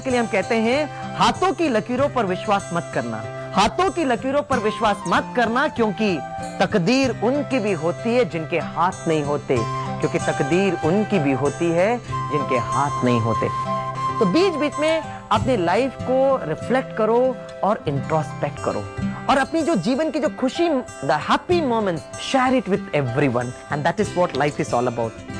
के लिए हम कहते हैं हाथों की लकीरों पर विश्वास मत करना, हाथों की लकीरों पर विश्वास मत करना, क्योंकि तकदीर उनकी भी होती है जिनके हाथ नहीं होते, क्योंकि तकदीर उनकी भी होती है जिनके हाथ नहीं होते। तो बीच बीच में अपनी लाइफ को रिफ्लेक्ट करो और इंट्रोस्पेक्ट करो, और अपनी जो जीवन की जो खुशी, the happy moments, share it with everyone, and that is what life is all about.